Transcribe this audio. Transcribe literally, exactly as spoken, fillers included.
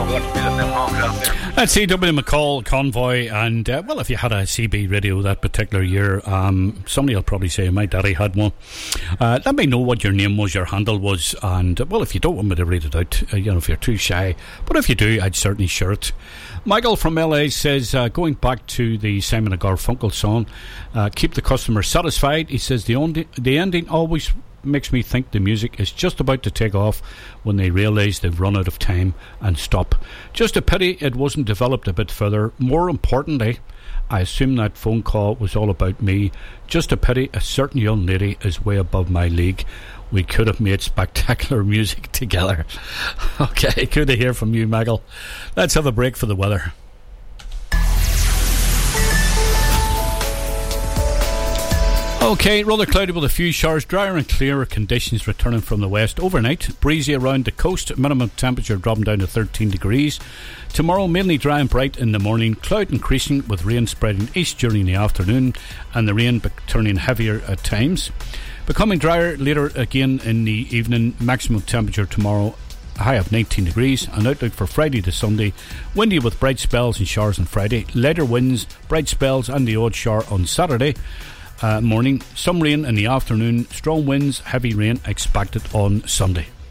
That's C W McCall, Convoy, and uh, well, if you had a C B radio that particular year, um, somebody will probably say my daddy had one. Uh, let me know what your name was, your handle was, and uh, well, if you don't want me to read it out, uh, you know, if you're too shy, but if you do, I'd certainly share it. Michael from L A says, uh, going back to the Simon and Garfunkel song, uh, keep the customer satisfied. He says the only, the ending always makes me think the music is just about to take off when they realise they've run out of time and stop. Just a pity it wasn't developed a bit further. More importantly, I assume that phone call was all about me. Just a pity a certain young lady is way above my league. We could have made spectacular music together. Okay, good to hear from you, Michael. Let's have a break for the weather. Okay, rather cloudy with a few showers, drier and clearer conditions returning from the west overnight. Breezy around the coast, minimum temperature dropping down to thirteen degrees. Tomorrow, mainly dry and bright in the morning, cloud increasing with rain spreading east during the afternoon and the rain turning heavier at times. Becoming drier later again in the evening, maximum temperature tomorrow a high of nineteen degrees. An outlook for Friday to Sunday, windy with bright spells and showers on Friday, lighter winds, bright spells and the odd shower on Saturday. Uh, morning, some rain in the afternoon, strong winds, heavy rain expected on Sunday.